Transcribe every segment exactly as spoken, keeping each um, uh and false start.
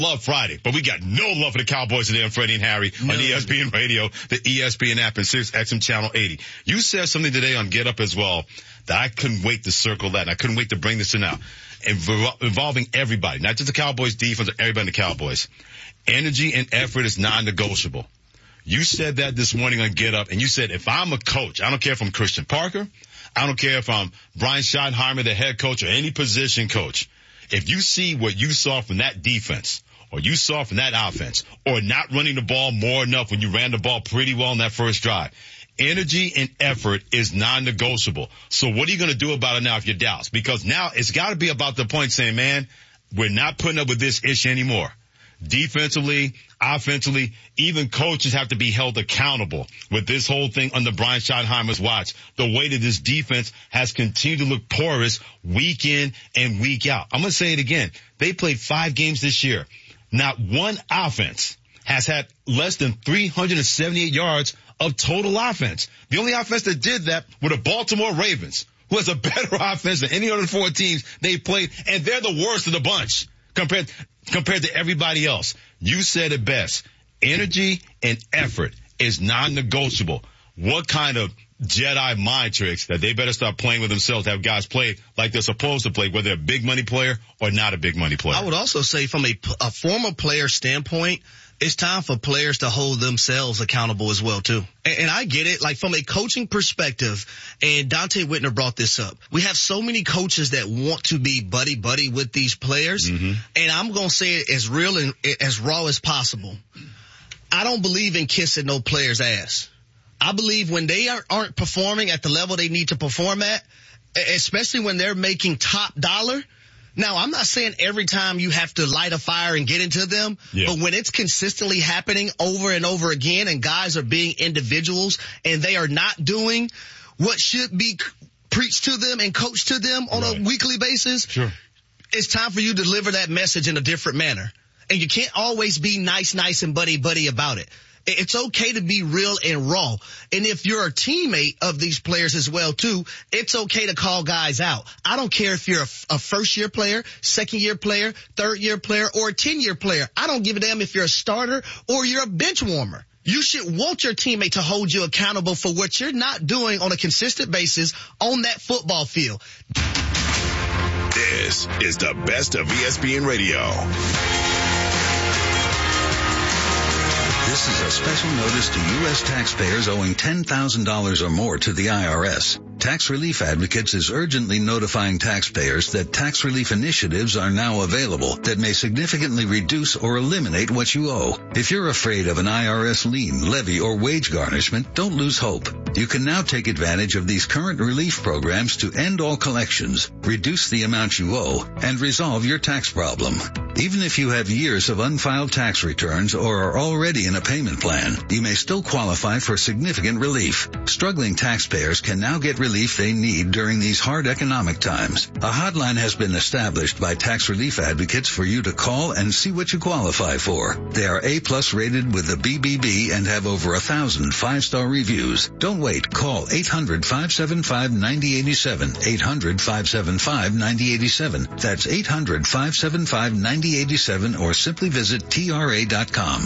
Love Friday, but we got no love for the Cowboys today on Freddie and Harry no. on E S P N Radio, the E S P N app, and Sirius X M Channel eighty. You said something today on Get Up as well that I couldn't wait to circle that, and I couldn't wait to bring this in now. Involving everybody, not just the Cowboys defense, but everybody in the Cowboys. Energy and effort is non-negotiable. You said that this morning on Get Up, and you said if I'm a coach, I don't care if I'm Christian Parker, I don't care if I'm Brian Schottenheimer, the head coach, or any position coach. If you see what you saw from that defense, or you saw from that offense, or not running the ball more enough when you ran the ball pretty well in that first drive, energy and effort is non-negotiable. So what are you going to do about it now if you're Dallas? Because now it's got to be about the point saying, man, we're not putting up with this issue anymore. Defensively, offensively, even coaches have to be held accountable with this whole thing under Brian Schottenheimer's watch. The way that this defense has continued to look porous week in and week out. I'm going to say it again. They played five games this year. Not one offense has had less than three hundred seventy-eight yards of total offense. The only offense that did that were the Baltimore Ravens, who has a better offense than any other four teams they played, and they're the worst of the bunch compared compared to everybody else. You said it best. Energy and effort is non-negotiable. What kind of Jedi mind tricks that they better start playing with themselves to have guys play like they're supposed to play, whether they're a big money player or not a big money player? I would also say from a, a former player standpoint, it's time for players to hold themselves accountable as well, too. And, and I get it, like from a coaching perspective, and Dante Whitner brought this up. We have so many coaches that want to be buddy-buddy with these players, mm-hmm. and I'm going to say it as real and as raw as possible. I don't believe in kissing no player's ass. I believe when they are, aren't performing at the level they need to perform at, especially when they're making top dollar. Now, I'm not saying every time you have to light a fire and get into them, yeah. but when it's consistently happening over and over again and guys are being individuals and they are not doing what should be preached to them and coached to them on right. a weekly basis, sure. it's time for you to deliver that message in a different manner. And you can't always be nice, nice, and buddy-buddy about it. It's okay to be real and raw. And if you're a teammate of these players as well, too, it's okay to call guys out. I don't care if you're a, a first-year player, second-year player, third-year player, or a ten-year player. I don't give a damn if you're a starter or you're a bench warmer. You should want your teammate to hold you accountable for what you're not doing on a consistent basis on that football field. This is the best of E S P N Radio. This is a special notice to U S taxpayers owing ten thousand dollars or more to the I R S. Tax Relief Advocates is urgently notifying taxpayers that tax relief initiatives are now available that may significantly reduce or eliminate what you owe. If you're afraid of an I R S lien, levy, or wage garnishment, don't lose hope. You can now take advantage of these current relief programs to end all collections, reduce the amount you owe, and resolve your tax problem. Even if you have years of unfiled tax returns or are already in a payment plan, you may still qualify for significant relief. Struggling taxpayers can now get relief they need during these hard economic times. A hotline has been established by Tax Relief Advocates for you to call and see what you qualify for. They are A-plus rated with the B B B and have over a thousand five-star reviews. Don't wait. Call eight hundred, five seven five, nine zero eight seven. eight hundred, five seven five, nine zero eight seven. That's eight hundred, five seven five, nine zero eight seven or simply visit T R A dot com.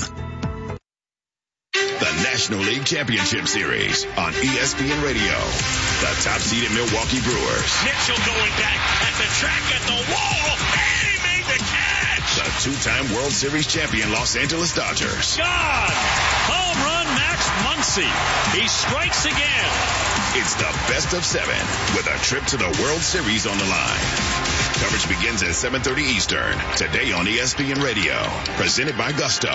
The National League Championship Series on E S P N Radio. The top-seeded Milwaukee Brewers. Mitchell going back at the track at the wall, and he made the catch. The two-time World Series champion Los Angeles Dodgers. God! Home run Max Muncy. He strikes again. It's the best of seven with a trip to the World Series on the line. Coverage begins at seven thirty Eastern, today on E S P N Radio. Presented by Gusto.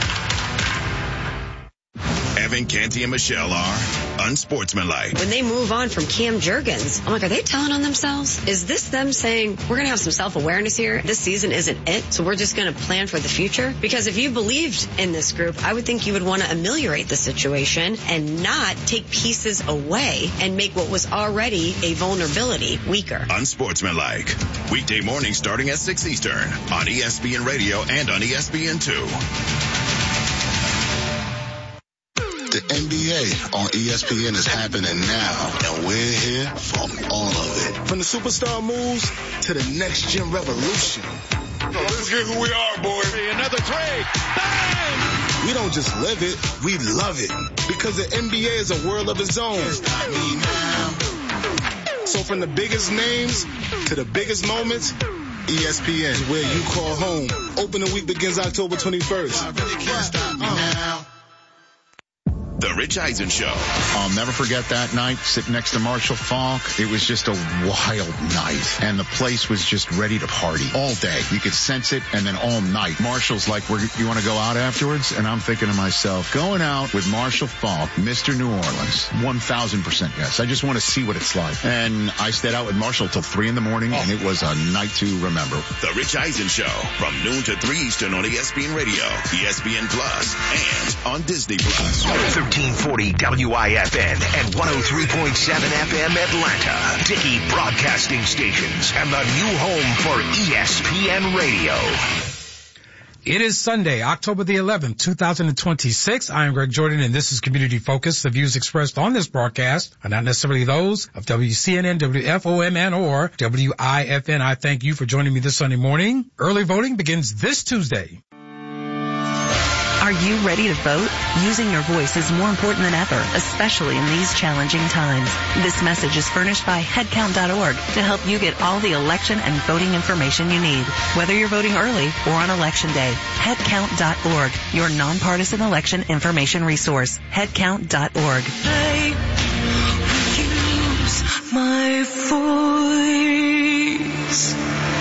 Evan, Canty, and Michelle are unsportsmanlike. When they move on from Cam Jurgens, I'm like, are they telling on themselves? Is this them saying, we're going to have some self-awareness here? This season isn't it, so we're just going to plan for the future? Because if you believed in this group, I would think you would want to ameliorate the situation and not take pieces away and make what was already a vulnerability weaker. Unsportsmanlike. Weekday morning starting at six Eastern on E S P N Radio and on E S P N two. The N B A on E S P N is happening now, and we're here for all of it. From the superstar moves to the next gen revolution, Let's get who we are, boy. Another three. Bang! We don't just live it, we love it. Because the N B A is a world of its own. So from the biggest names to the biggest moments, E S P N is where you call home. Opening week begins October twenty-first. I really can't stop me now. The Rich Eisen Show. I'll never forget that night, sitting next to Marshall Faulk. It was just a wild night, and the place was just ready to party all day. You could sense it, and then all night. Marshall's like, We're, you want to go out afterwards? And I'm thinking to myself, going out with Marshall Faulk, Mister New Orleans, one thousand percent yes. I just want to see what it's like. And I stayed out with Marshall till three in the morning, and it was a night to remember. The Rich Eisen Show, from noon to three Eastern on E S P N Radio, E S P N Plus, and on Disney Plus. thirteen forty W I F N and one oh three point seven F M Atlanta. Dickey Broadcasting Stations and the new home for E S P N Radio. It is Sunday, October the eleventh, two thousand twenty-six. I am Greg Jordan, and this is Community Focus. The views expressed on this broadcast are not necessarily those of W C N N, W F O M N, or W I F N. I thank you for joining me this Sunday morning. Early voting begins this Tuesday. Are you ready to vote? Using your voice is more important than ever, especially in these challenging times. This message is furnished by headcount dot org to help you get all the election and voting information you need, whether you're voting early or on Election Day. headcount dot org, your nonpartisan election information resource. headcount dot org. I use my voice.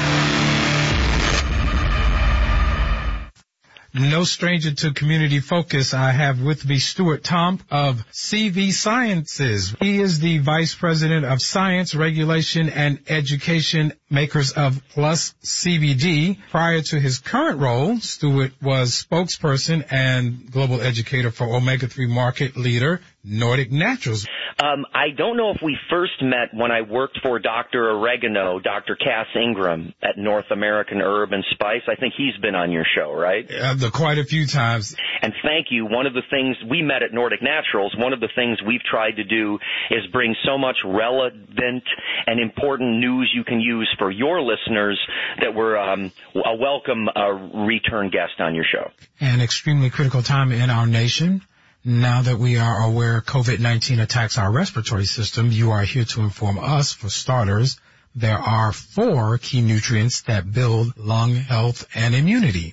No stranger to Community Focus, I have with me Stuart Tomp of C V Sciences. He is the Vice President of Science, Regulation, and Education, makers of Plus C B D. Prior to his current role, Stuart was spokesperson and global educator for omega three market leader Nordic Naturals. Um, I don't know if we first met when I worked for Doctor Oregano, Doctor Cass Ingram at North American Herb and Spice. I think he's been on your show, right? Uh, the, quite a few times. And thank you. One of the things we met at Nordic Naturals, one of the things we've tried to do is bring so much relevant and important news you can use for your listeners that we're um, a welcome uh, return guest on your show. An extremely critical time in our nation. Now that we are aware COVID nineteen attacks our respiratory system, you are here to inform us, for starters, there are four key nutrients that build lung health and immunity.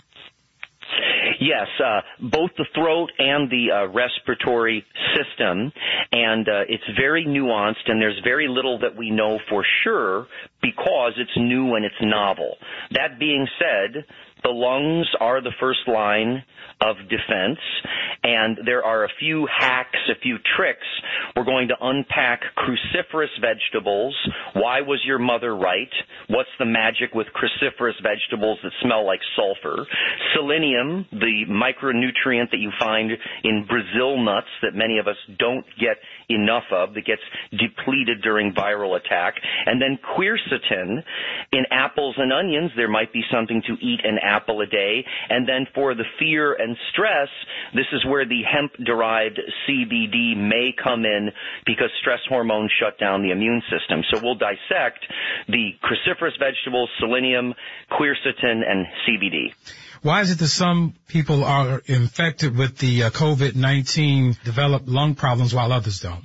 Yes, uh, both the throat and the uh, respiratory system, and uh, it's very nuanced, and there's very little that we know for sure because it's new and it's novel. That being said, the lungs are the first line of defense, and there are a few hacks, a few tricks. We're going to unpack cruciferous vegetables. Why was your mother right? What's the magic with cruciferous vegetables that smell like sulfur? Selenium, the micronutrient that you find in Brazil nuts that many of us don't get enough of, that gets depleted during viral attack. And then quercetin in apples and onions. There might be something to eat an apple a day. And then for the fear and stress, this is where the hemp-derived C B D may come in because stress hormones shut down the immune system. So we'll dissect the cruciferous vegetables, selenium, quercetin, and C B D. Why is it that some people are infected with the uh, COVID nineteen develop lung problems while others don't?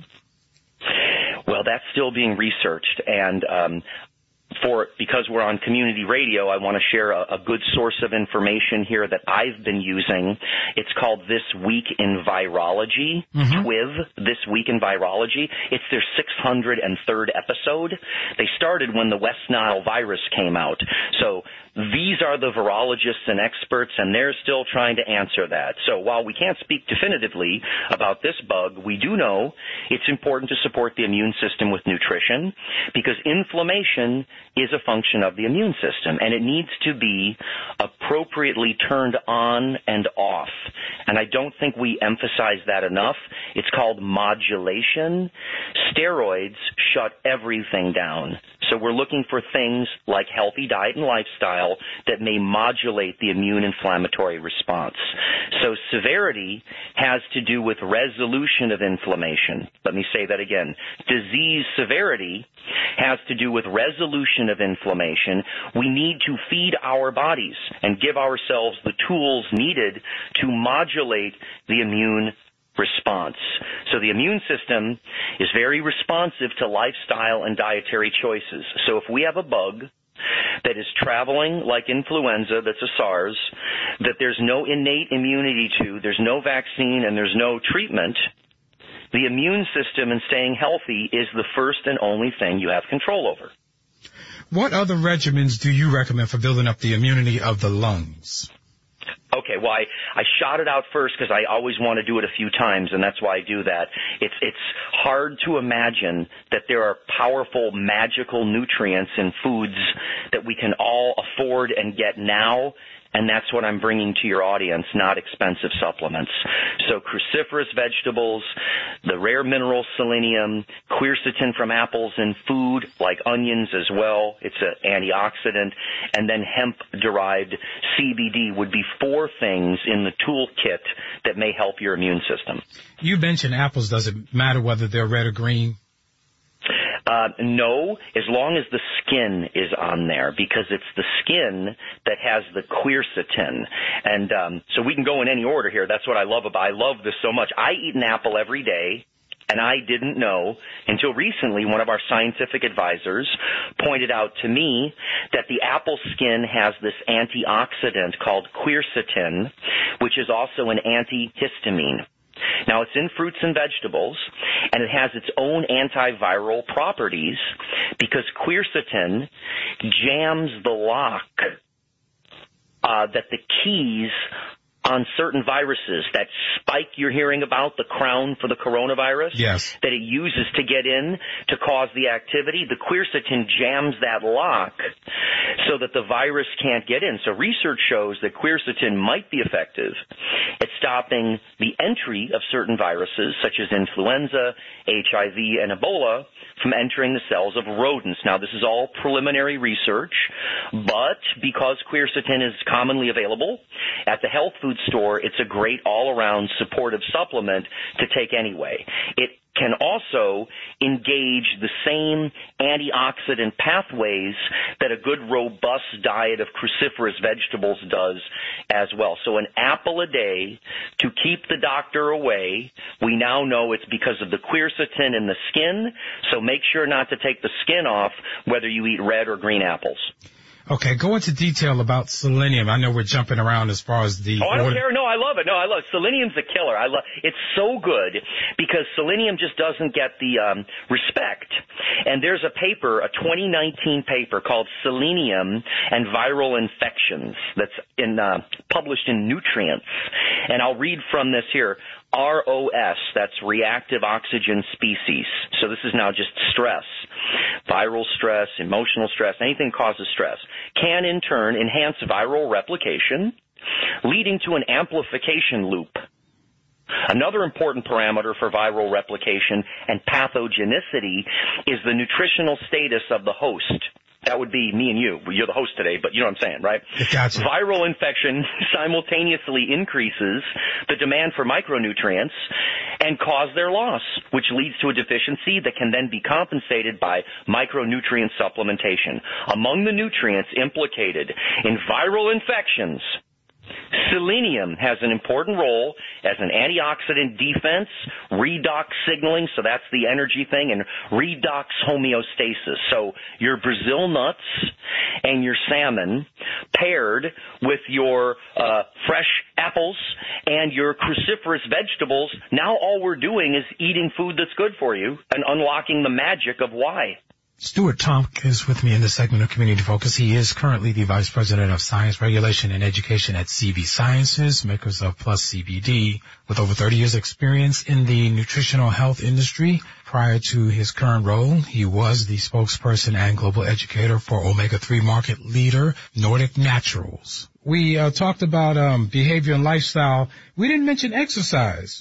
Well, that's still being researched, and um, for because we're on community radio, I want to share a, a good source of information here that I've been using. It's called This Week in Virology, mm-hmm. T W I V, This Week in Virology. It's their six hundred third episode. They started when the West Nile virus came out. So these are the virologists and experts, and they're still trying to answer that. So while we can't speak definitively about this bug, we do know it's important to support the immune system with nutrition because inflammation is a function of the immune system, and it needs to be appropriately turned on and off. And I don't think we emphasize that enough. It's called modulation. Steroids shut everything down. So we're looking for things like healthy diet and lifestyle that may modulate the immune inflammatory response. So severity has to do with resolution of inflammation. Let me say that again. Disease severity has to do with resolution of inflammation. We need to feed our bodies and give ourselves the tools needed to modulate the immune response. So the immune system is very responsive to lifestyle and dietary choices. So if we have a bug that is traveling like influenza, that's a SARS, that there's no innate immunity to, there's no vaccine, and there's no treatment, the immune system and staying healthy is the first and only thing you have control over. What other regimens do you recommend for building up the immunity of the lungs? Okay, well, I, I shot it out first because I always want to do it a few times, and that's why I do that. It's it's hard to imagine that there are powerful, magical nutrients in foods that we can all afford and get now, and that's what I'm bringing to your audience, not expensive supplements. So cruciferous vegetables, the rare mineral selenium, quercetin from apples and food, like onions as well. It's an antioxidant. And then hemp-derived C B D would be four things in the toolkit that may help your immune system. You mentioned apples. Does it matter whether they're red or green? Uh, no, as long as the skin is on there, because it's the skin that has the quercetin. And um, so we can go in any order here. That's what I love about I love this so much. I eat an apple every day, and I didn't know until recently one of our scientific advisors pointed out to me that the apple skin has this antioxidant called quercetin, which is also an antihistamine. Now, it's in fruits and vegetables, and it has its own antiviral properties because quercetin jams the lock uh, that the keys on certain viruses, that spike you're hearing about, the crown for the coronavirus, yes, that it uses to get in to cause the activity, the quercetin jams that lock so that the virus can't get in. So research shows that quercetin might be effective at stopping the entry of certain viruses, such as influenza, H I V, and Ebola, from entering the cells of rodents. Now, this is all preliminary research, but because quercetin is commonly available at the health food store, it's a great all-around supportive supplement to take anyway. It can also engage the same antioxidant pathways that a good, robust diet of cruciferous vegetables does as well. So an apple a day to keep the doctor away. We now know it's because of the quercetin in the skin, so make sure not to take the skin off whether you eat red or green apples. Okay, go into detail about selenium. I know we're jumping around as far as the... Oh, I don't order. care. No, I love it. No, I love it. Selenium's a killer. I love it's so good because selenium just doesn't get the um, respect. And there's a paper, a twenty nineteen paper called Selenium and Viral Infections that's in uh, published in Nutrients. And I'll read from this here. R O S, that's reactive oxygen species. So this is now just stress. Viral stress, emotional stress, anything that causes stress can in turn enhance viral replication, leading to an amplification loop. Another important parameter for viral replication and pathogenicity is the nutritional status of the host. That would be me and you. You're the host today, but you know what I'm saying, right? Gotcha. Viral infection simultaneously increases the demand for micronutrients and cause their loss, which leads to a deficiency that can then be compensated by micronutrient supplementation. Among the nutrients implicated in viral infections, selenium has an important role as an antioxidant defense, redox signaling, so that's the energy thing, and redox homeostasis. So your Brazil nuts and your salmon paired with your uh, fresh apples and your cruciferous vegetables, now all we're doing is eating food that's good for you and unlocking the magic of why. Stuart Tomk is with me in this segment of Community Focus. He is currently the Vice President of Science Regulation and Education at C V Sciences, makers of Plus C B D, with over thirty years experience in the nutritional health industry. Prior to his current role, he was the spokesperson and global educator for omega three market leader Nordic Naturals. We uh, talked about um, behavior and lifestyle. We didn't mention exercise.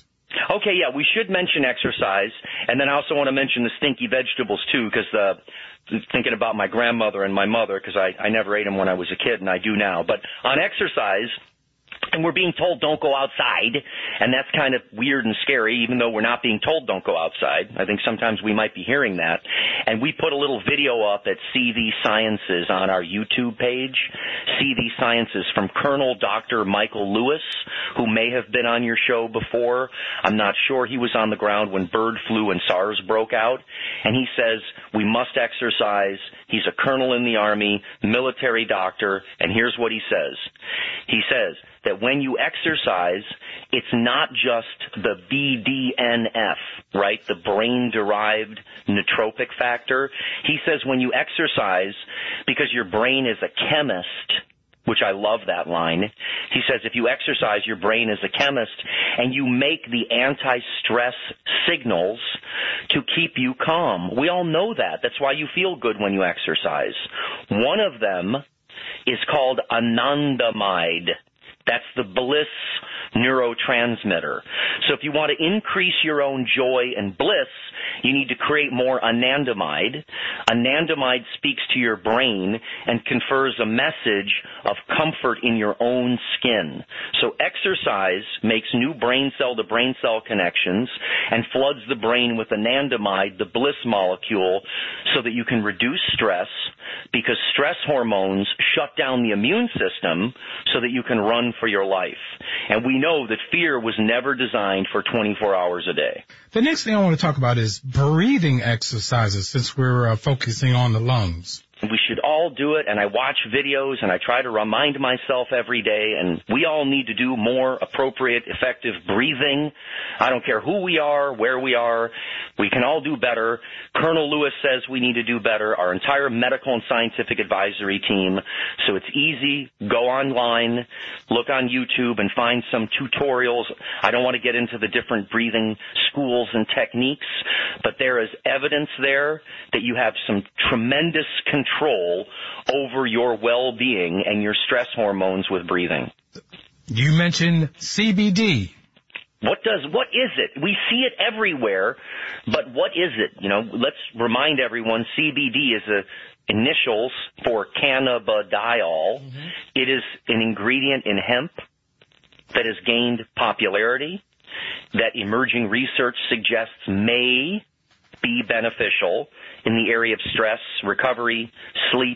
Okay, yeah, we should mention exercise, and then I also want to mention the stinky vegetables, too, because uh, thinking about my grandmother and my mother, because I, I never ate them when I was a kid, and I do now. But on exercise, and we're being told don't go outside, and that's kind of weird and scary, even though we're not being told don't go outside. I think sometimes we might be hearing that. And we put a little video up at C V Sciences on our YouTube page, C V Sciences, from Colonel Doctor Michael Lewis, who may have been on your show before. I'm not sure. He was on the ground when bird flu and SARS broke out. And he says we must exercise. He's a colonel in the Army, military doctor, and here's what he says. He says that when you exercise, it's not just the B D N F, right, the brain-derived nootropic factor. He says when you exercise, because your brain is a chemist, which I love that line, he says if you exercise, your brain is a chemist, and you make the anti-stress signals to keep you calm. We all know that. That's why you feel good when you exercise. One of them is called anandamide. That's the bliss neurotransmitter. So if you want to increase your own joy and bliss, you need to create more anandamide. Anandamide speaks to your brain and confers a message of comfort in your own skin. So exercise makes new brain cell to brain cell connections and floods the brain with anandamide, the bliss molecule, so that you can reduce stress, because stress hormones shut down the immune system so that you can run for your life. And we know that fear was never designed for twenty-four hours a day. The next thing I want to talk about is breathing exercises, since we're uh, focusing on the lungs. We should all do it, and I watch videos, and I try to remind myself every day, and we all need to do more appropriate, effective breathing. I don't care who we are, where we are. We can all do better. Colonel Lewis says we need to do better, our entire medical and scientific advisory team. So it's easy. Go online, look on YouTube, and find some tutorials. I don't want to get into the different breathing schools and techniques, but there is evidence there that you have some tremendous control control over your well-being and your stress hormones with breathing. You mentioned C B D. What does, what is it? We see it everywhere, but what is it? You know, let's remind everyone C B D is a initials for cannabidiol. Mm-hmm. It is an ingredient in hemp that has gained popularity, that emerging research suggests may be beneficial in the area of stress, recovery, sleep,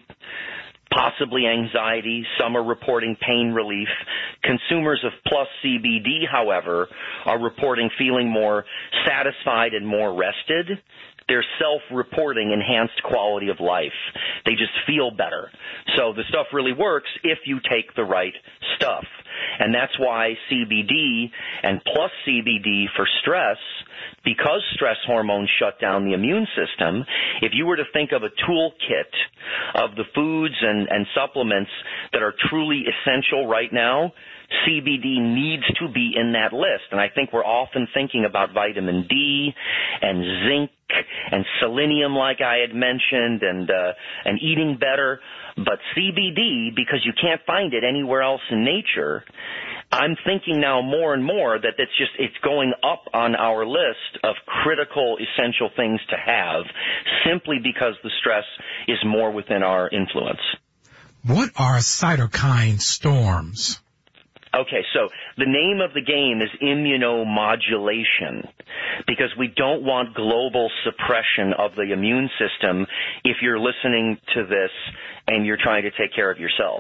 possibly anxiety. Some are reporting pain relief. Consumers of Plus C B D, however, are reporting feeling more satisfied and more rested. They're self-reporting enhanced quality of life. They just feel better. So the stuff really works if you take the right stuff. And that's why C B D and Plus C B D for stress, because stress hormones shut down the immune system, if you were to think of a toolkit of the foods and, and supplements that are truly essential right now, C B D needs to be in that list. And I think we're often thinking about vitamin D and zinc and selenium, like I had mentioned, and uh, and eating better. But C B D, because you can't find it anywhere else in nature, I'm thinking now more and more that it's just, it's going up on our list of critical, essential things to have, simply because the stress is more within our influence. What are cytokine storms? Okay, so the name of the game is immunomodulation, because we don't want global suppression of the immune system if you're listening to this and you're trying to take care of yourself.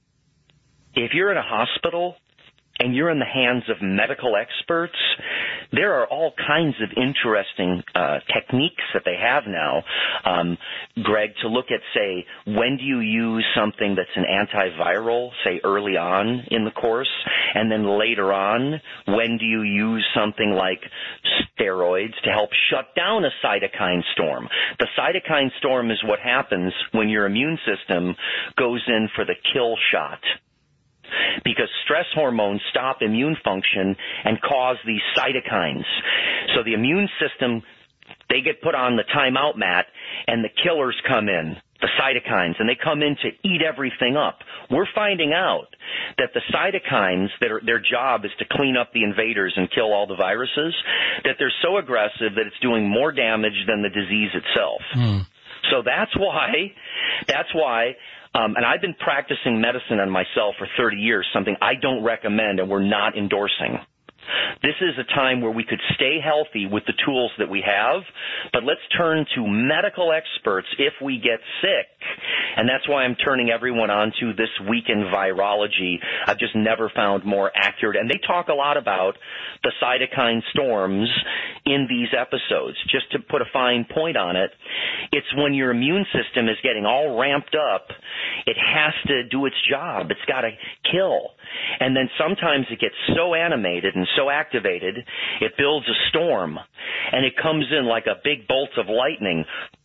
If you're in a hospital and you're in the hands of medical experts, there are all kinds of interesting uh, techniques that they have now, um, Greg, to look at, say, when do you use something that's an antiviral, say, early on in the course, and then later on, when do you use something like steroids to help shut down a cytokine storm? The cytokine storm is what happens when your immune system goes in for the kill shot, because stress hormones stop immune function and cause these cytokines. So the immune system, they get put on the timeout mat, and the killers come in, the cytokines, and they come in to eat everything up. We're finding out that the cytokines, that are, their job is to clean up the invaders and kill all the viruses, that they're so aggressive that it's doing more damage than the disease itself. Mm. So that's why, that's why, um, and I've been practicing medicine on myself for thirty years, something I don't recommend and we're not endorsing. This is a time where we could stay healthy with the tools that we have, but let's turn to medical experts if we get sick. And that's why I'm turning everyone on to This Week in Virology. I've just never found more accurate. And they talk a lot about the cytokine storms in these episodes. Just to put a fine point on it, it's when your immune system is getting all ramped up, it has to do its job. It's got to kill. And then sometimes it gets so animated and so activated, it builds a storm, and it comes in like a big bolt of lightning.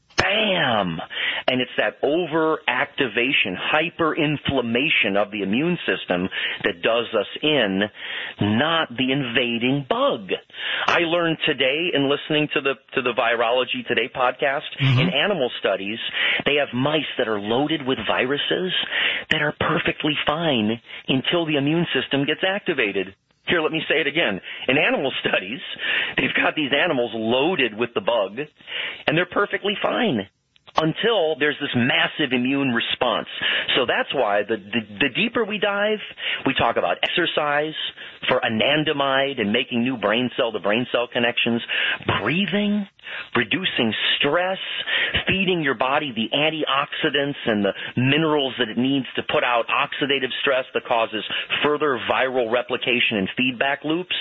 Bam! And it's that overactivation, hyperinflammation of the immune system that does us in, not the invading bug. I learned today in listening to the to the Virology Today podcast, mm-hmm. in animal studies, they have mice that are loaded with viruses that are perfectly fine until the immune system gets activated. Here, let me say it again. In animal studies, they've got these animals loaded with the bug, and they're perfectly fine until there's this massive immune response. So that's why the, the, the deeper we dive, we talk about exercise for anandamide and making new brain cell-to-brain cell connections, breathing, reducing stress, feeding your body the antioxidants and the minerals that it needs to put out oxidative stress that causes further viral replication and feedback loops.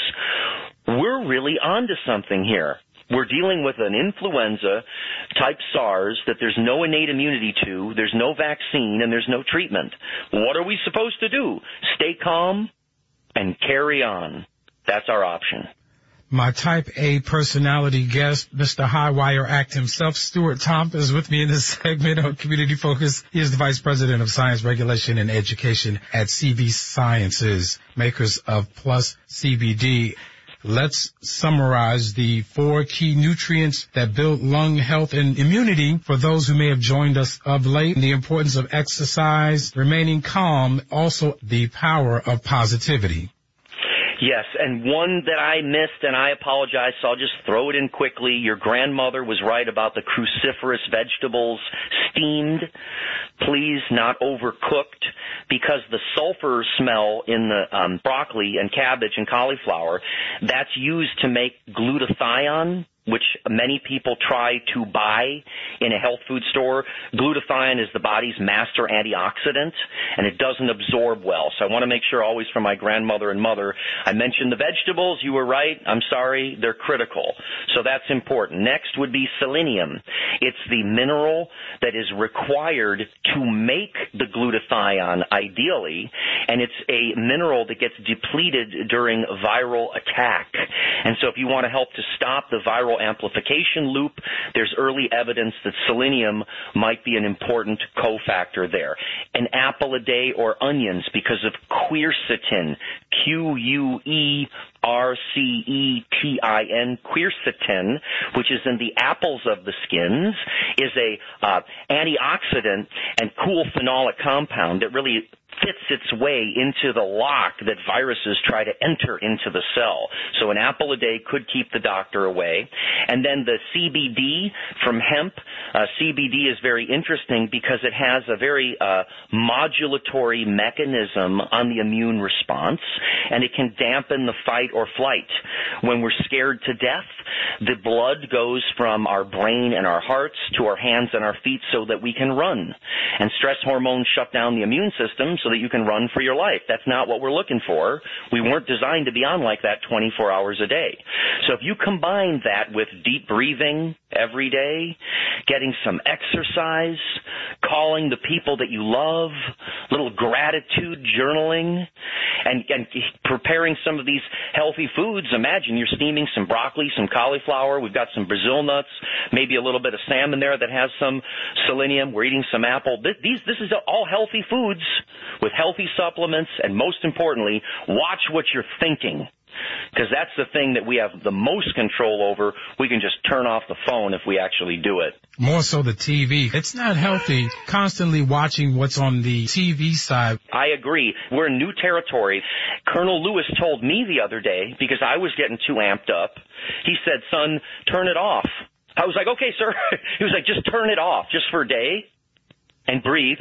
We're really onto something here. We're dealing with an influenza-type SARS that there's no innate immunity to, there's no vaccine, and there's no treatment. What are we supposed to do? Stay calm and carry on. That's our option. My type A personality guest, Mister Highwire Act himself, Stuart Tomp, is with me in this segment of Community Focus. He is the Vice President of Science Regulation and Education at C V Sciences, makers of Plus C B D. Let's summarize the four key nutrients that build lung health and immunity for those who may have joined us of late. The importance of exercise, remaining calm, also the power of positivity. Yes, and one that I missed, and I apologize, so I'll just throw it in quickly. Your grandmother was right about the cruciferous vegetables, steamed, please not overcooked, because the sulfur smell in the um, broccoli and cabbage and cauliflower, that's used to make glutathione, which many people try to buy in a health food store. Glutathione is the body's master antioxidant, and it doesn't absorb well. So I want to make sure always for my grandmother and mother, I mentioned the vegetables. You were right. I'm sorry. They're critical. So that's important. Next would be selenium. It's the mineral that is required to make the glutathione, ideally, and it's a mineral that gets depleted during viral attack. And so if you want to help to stop the viral amplification loop, there's early evidence that selenium might be an important cofactor there. An apple a day or onions because of quercetin, Q U E R C E T I N, quercetin, which is in the apples of the skins, is a uh, antioxidant and cool phenolic compound that really fits its way into the lock that viruses try to enter into the cell. So an apple a day could keep the doctor away. And then the C B D from hemp, uh, C B D is very interesting because it has a very uh, modulatory mechanism on the immune response, and it can dampen the fight or flight. When we're scared to death, the blood goes from our brain and our hearts to our hands and our feet so that we can run. And stress hormones shut down the immune system so that you can run for your life. That's not what we're looking for. We weren't designed to be on like that twenty-four hours a day. So if you combine that with deep breathing every day, getting some exercise, calling the people that you love, little gratitude journaling, and, and preparing some of these healthy foods. Imagine you're steaming some broccoli, some cauliflower. We've got some Brazil nuts, maybe a little bit of salmon there that has some selenium. We're eating some apple. This, these, this is all healthy foods with healthy supplements, and most importantly, watch what you're thinking. because that's the thing that we have the most control over. We can just turn off the phone if we actually do it. More so the T V. It's not healthy constantly watching what's on the T V side. I agree. We're in new territory. Colonel Lewis told me the other day, because I was getting too amped up, he said, son, turn it off. I was like, okay, sir. He was like, just turn it off just for a day and breathe.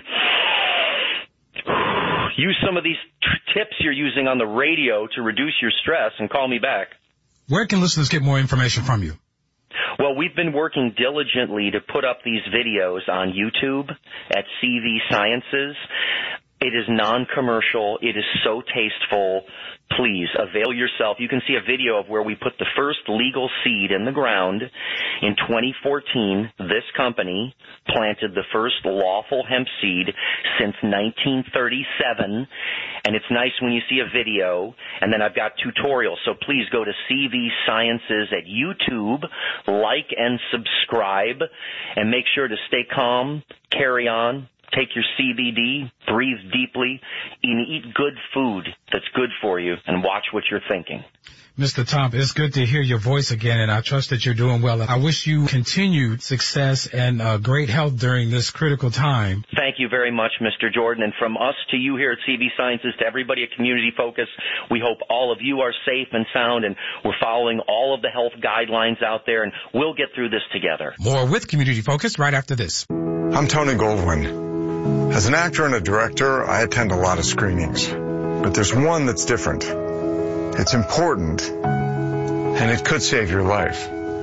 Use some of these t- tips you're using on the radio to reduce your stress and call me back. Where can listeners get more information from you? Well, we've been working diligently to put up these videos on YouTube at C V Sciences. It is non-commercial. It is so tasteful. Please avail yourself. You can see a video of where we put the first legal seed in the ground. In twenty fourteen, this company planted the first lawful hemp seed since nineteen thirty-seven. And it's nice when you see a video. And then I've got tutorials. So please go to C V Sciences at YouTube, like and subscribe, and make sure to stay calm, carry on. Take your C B D, breathe deeply, and eat good food that's good for you, and watch what you're thinking. Mister Tomp, it's good to hear your voice again, and I trust that you're doing well. I wish you continued success and uh, great health during this critical time. Thank you very much, Mister Jordan. And from us to you here at C V Sciences, to everybody at Community Focus, we hope all of you are safe and sound, and we're following all of the health guidelines out there, and we'll get through this together. More with Community Focus right after this. I'm Tony Goldwyn. As an actor and a director, I attend a lot of screenings, but there's one that's different. It's important, and it could save your life.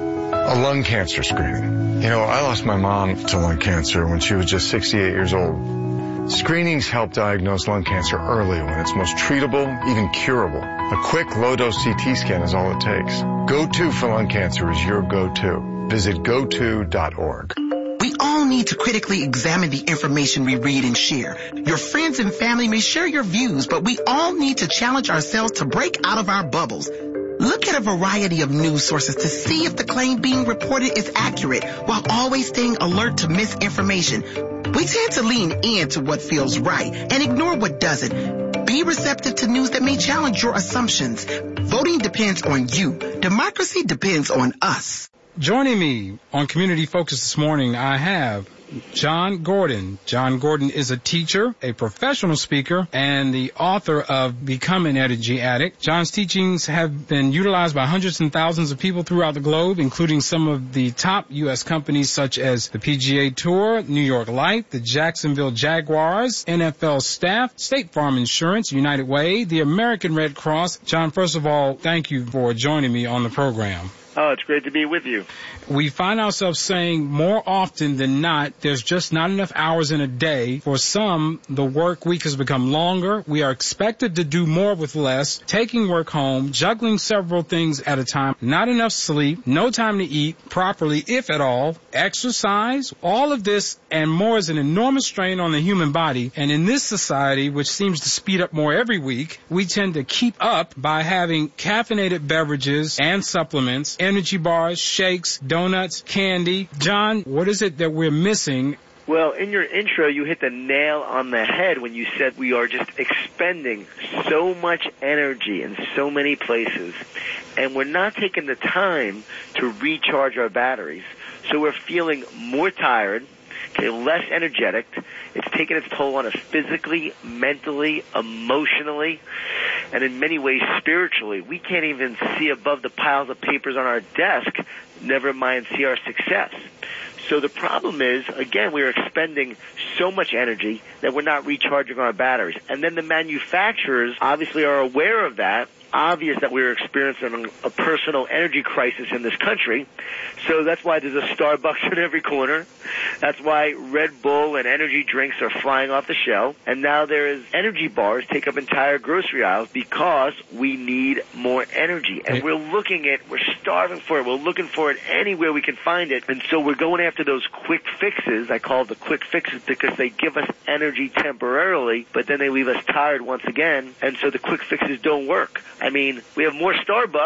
A lung cancer screening. You know, I lost my mom to lung cancer when she was just sixty-eight years old. Screenings help diagnose lung cancer early when it's most treatable, even curable. A quick low-dose C T scan is all it takes. Go to for lung cancer is your go-to. Visit go to dot org. We all need to critically examine the information we read and share. Your friends and family may share your views, but we all need to challenge ourselves to break out of our bubbles. Look at a variety of news sources to see if the claim being reported is accurate, while always staying alert to misinformation. We tend to lean into what feels right and ignore what doesn't. Be receptive to news that may challenge your assumptions. Voting depends on you. Democracy depends on us. Joining me on Community Focus this morning, I have John Gordon. John Gordon is a teacher, a professional speaker, and the author of Become an Energy Addict. John's teachings have been utilized by hundreds and thousands of people throughout the globe, including some of the top U S companies such as the P G A Tour, New York Life, the Jacksonville Jaguars, N F L staff, State Farm Insurance, United Way, the American Red Cross. John, first of all, thank you for joining me on the program. Oh, it's great to be with you. We find ourselves saying more often than not, there's just not enough hours in a day. For some, the work week has become longer. We are expected to do more with less, taking work home, juggling several things at a time, not enough sleep, no time to eat properly, if at all, exercise. All of this and more is an enormous strain on the human body. And in this society, which seems to speed up more every week, we tend to keep up by having caffeinated beverages and supplements, energy bars, shakes, donuts, candy. John, what is it that we're missing? Well, in your intro, you hit the nail on the head when you said we are just expending so much energy in so many places, and we're not taking the time to recharge our batteries. So we're feeling more tired, okay, less energetic. It's taking its toll on us physically, mentally, emotionally, and in many ways spiritually. We can't even see above the piles of papers on our desk, never mind see our success. So the problem is, again, we're expending so much energy that we're not recharging our batteries. And then the manufacturers obviously are aware of that. Obvious that we're experiencing a personal energy crisis in this country. So that's why there's a Starbucks in every corner. That's why Red Bull and energy drinks are flying off the shelf. And now there is energy bars take up entire grocery aisles because we need more energy. And we're looking at, we're starving for it. We're looking for it anywhere we can find it. And so we're going after those quick fixes. I call it the quick fixes because they give us energy temporarily, but then they leave us tired once again. And so the quick fixes don't work. I mean, we have more Starbucks,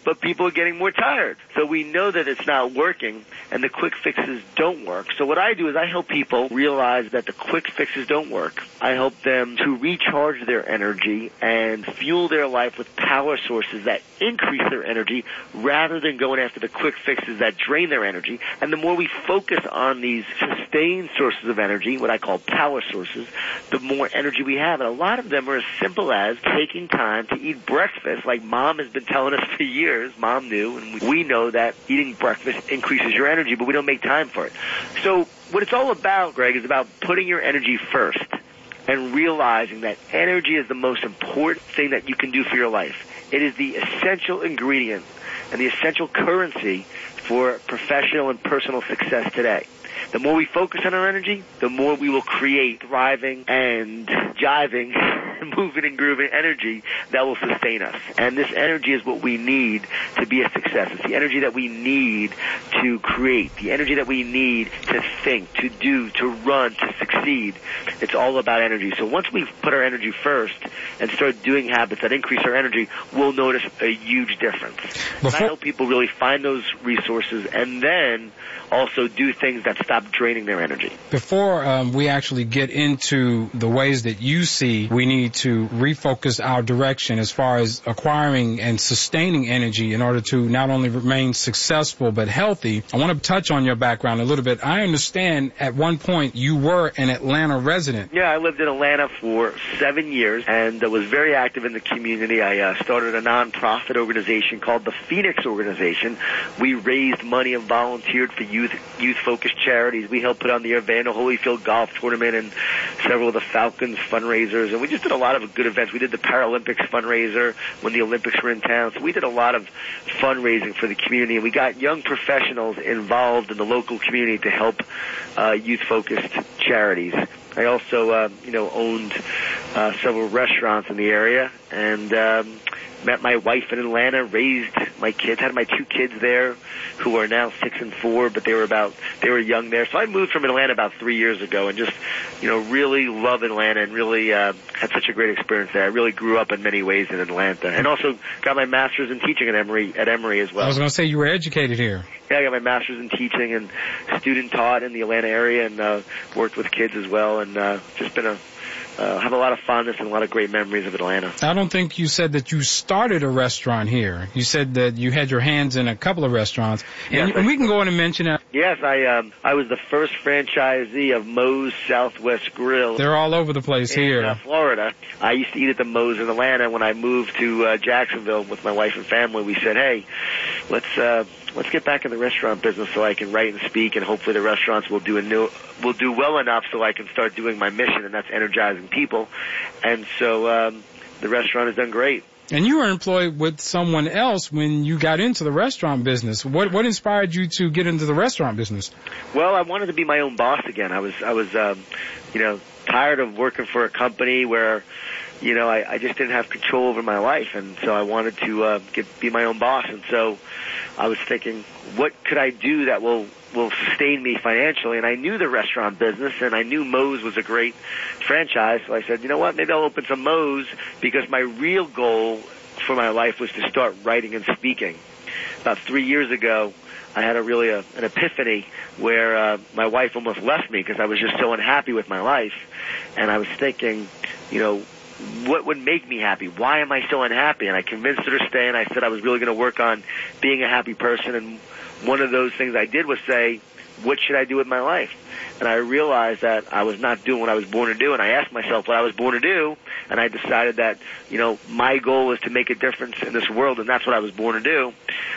but people are getting more tired. So we know that it's not working, and the quick fixes don't work. So what I do is I help people realize that the quick fixes don't work. I help them to recharge their energy and fuel their life with power sources that increase their energy rather than going after the quick fixes that drain their energy. And the more we focus on these sustained sources of energy, what I call power sources, the more energy we have. And a lot of them are as simple as taking time to eat breakfast, like Mom has been telling us for years. Mom knew, and we know that eating breakfast increases your energy, but we don't make time for it. So what it's all about, Greg, is about putting your energy first and realizing that energy is the most important thing that you can do for your life. It is the essential ingredient and the essential currency for professional and personal success today. The more we focus on our energy, the more we will create thriving and jiving, moving and grooving energy that will sustain us. And this energy is what we need to be a success. It's the energy that we need to create, the energy that we need to think, to do, to run, to succeed. It's all about energy. So once we put our energy first and start doing habits that increase our energy, we'll notice a huge difference. And I help people really find those resources and then also do things that stop draining their energy. Before um, we actually get into the ways that you see we need to refocus our direction as far as acquiring and sustaining energy in order to not only remain successful but healthy, I want to touch on your background a little bit. I understand at one point you were an Atlanta resident. Yeah, I lived in Atlanta for seven years and uh, was very active in the community. I uh, started a nonprofit organization called the Phoenix Organization. We raised money and volunteered for youth youth-focused charities. We helped put on the Urbana Holyfield Golf Tournament and several of the Falcons fundraisers, and we just did a lot of good events. We did the Paralympics fundraiser when the Olympics were in town, so we did a lot of fundraising for the community, and we got young professionals involved in the local community to help uh, youth-focused charities. I also, uh, you know, owned uh, several restaurants in the area, and um, met my wife in Atlanta, raised my kids, had my two kids there who are now six and four, but they were about, they were young there. So I moved from Atlanta about three years ago and just, you know, really love Atlanta and really uh, had such a great experience there. I really grew up in many ways in Atlanta and also got my master's in teaching at Emory, at Emory as well. I was going to say you were educated here. Yeah, I got my master's in teaching and student taught in the Atlanta area and uh, worked with kids as well and uh, just been a Uh, have a lot of fondness and a lot of great memories of Atlanta. I don't think you said that you started a restaurant here. You said that you had your hands in a couple of restaurants. And, yes, and we can go in and mention that. Yes, I um, I was the first franchisee of Moe's Southwest Grill. They're all over the place in, here. Uh, Florida. I used to eat at the Moe's in Atlanta. When I moved to uh, Jacksonville with my wife and family, we said, hey, let's uh, let's get back in the restaurant business so I can write and speak, and hopefully the restaurants will do a new, will do well enough so I can start doing my mission, and that's energizing people. And so um, the restaurant has done great. And you were employed with someone else when you got into the restaurant business. What what inspired you to get into the restaurant business? Well, I wanted to be my own boss again. I was I was um, you know tired of working for a company where you know I, I just didn't have control over my life, and so I wanted to uh, get be my own boss. And so I was thinking, what could I do that will will sustain me financially? And I knew the restaurant business, and I knew Moe's was a great franchise. So I said, you know what, maybe I'll open some Moe's, because my real goal for my life was to start writing and speaking. About three years ago, I had a really a, an epiphany where uh, my wife almost left me because I was just so unhappy with my life. And I was thinking, you know, what would make me happy? Why am I so unhappy? And I convinced her to stay, and I said I was really going to work on being a happy person. And one of those things I did was say, what should I do with my life? And I realized that I was not doing what I was born to do, and I asked myself what I was born to do, and I decided that, you know, my goal is to make a difference in this world, and that's what I was born to do.